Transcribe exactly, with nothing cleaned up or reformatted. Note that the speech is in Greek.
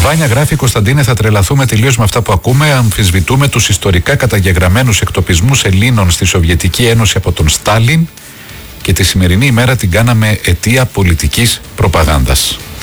Βάνια γράφει: Κωνσταντίνε, θα τρελαθούμε τελείως με αυτά που ακούμε. Αμφισβητούμε τους ιστορικά καταγεγραμμένους εκτοπισμούς Ελλήνων στη Σοβιετική Ένωση από τον Στάλιν και τη σημερινή ημέρα την κάναμε αιτία πολιτικής προπαγάνδας.